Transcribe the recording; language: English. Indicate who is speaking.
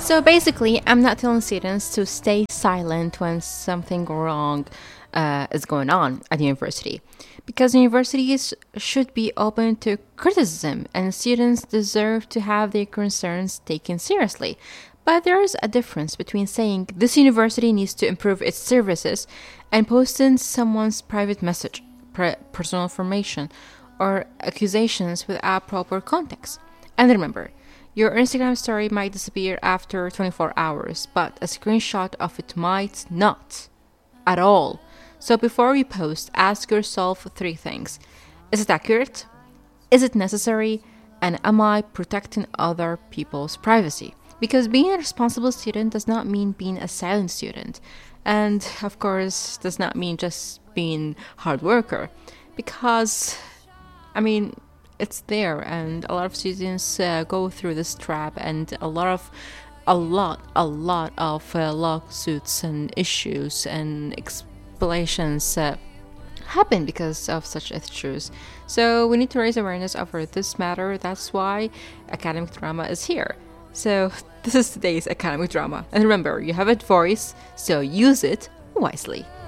Speaker 1: So basically, I'm not telling students to stay silent when something wrong is going on at the university. Because universities should be open to criticism and students deserve to have their concerns taken seriously. But there is a difference between saying this university needs to improve its services and posting someone's private message, personal information, or accusations without proper context. And remember, your Instagram story might disappear after 24 hours, but a screenshot of it might not at all. So before you post, ask yourself three things. Is it accurate? Is it necessary? And am I protecting other people's privacy? Because being a responsible student does not mean being a silent student. And of course, does not mean just being hard worker. Because, I mean, it's there and a lot of students go through this trap, and a lot of lawsuits and issues and explanations happen because of such issues. So we need to raise awareness over this matter. That's why academic drama is here. So this is today's academic drama, and remember, you have a voice, so use it wisely.